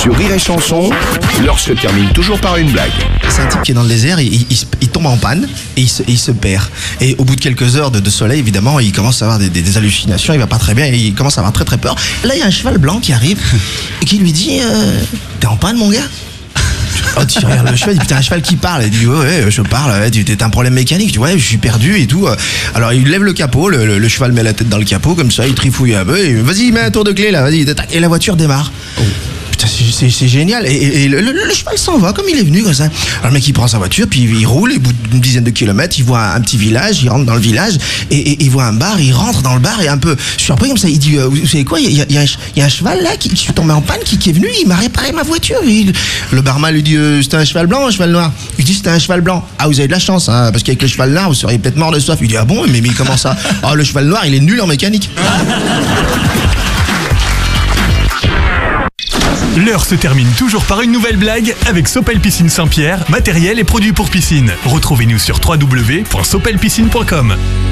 Sur Rire et Chanson, l'heure se termine toujours par une blague. C'est un type qui est dans le désert, il tombe en panne et il se perd. Et au bout de quelques heures de soleil, évidemment, il commence à avoir des hallucinations, il va pas très bien, et il commence à avoir très très peur. Là, il y a un cheval blanc qui arrive et qui lui dit t'es en panne, mon gars? Oh, tu regardes le cheval, il dit putain, un cheval qui parle. Il dit ouais, je parle, ouais, t'as un problème mécanique. Je dis ouais, je suis perdu et tout. Alors il lève le capot, le cheval met la tête dans le capot comme ça, il trifouille un peu et vas-y, mets un tour de clé là, vas-y, et la voiture démarre. Putain, c'est génial. Et le cheval s'en va comme il est venu comme ça. Alors le mec il prend sa voiture, puis il roule, et au bout d'une dizaine de kilomètres, il voit un petit village, il rentre dans le village et il voit un bar, il rentre dans le bar et un peu surpris comme ça, il dit vous savez quoi, il y a un cheval là qui est tombé en panne, qui est venu, il m'a réparé ma voiture. Le barman lui dit c'était un cheval blanc ou un cheval noir? Il dit c'était un cheval blanc. Ah, vous avez de la chance, hein, parce qu'avec le cheval noir vous seriez peut-être mort de soif. Il dit ah bon, mais comment ça? Ah, le cheval noir il est nul en mécanique. L'heure se termine toujours par une nouvelle blague avec Sopel Piscine Saint-Pierre, matériel et produits pour piscine. Retrouvez-nous sur www.sopelpiscine.com.